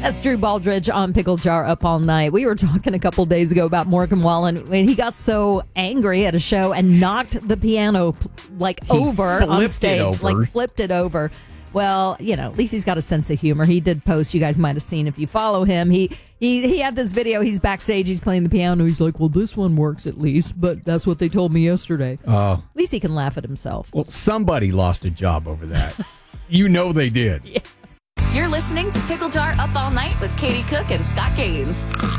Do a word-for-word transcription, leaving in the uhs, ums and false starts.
That's Drew Baldridge on Pickle Jar Up All Night. We were talking a couple days ago about Morgan Wallen when he got so angry at a show and knocked the piano like He over on flipped stage, it over. like flipped it over. Well, you know, at least he's got a sense of humor. He did post, you guys might have seen if you follow him. He he he had this video. He's backstage. He's playing the piano. He's like, well, this one works at least, but that's what they told me yesterday. Oh. At least he can laugh at himself. Well, somebody lost a job over that. You know they did. Yeah. You're listening to Pickle Jar Up All Night with Katie Cook and Scott Gaines.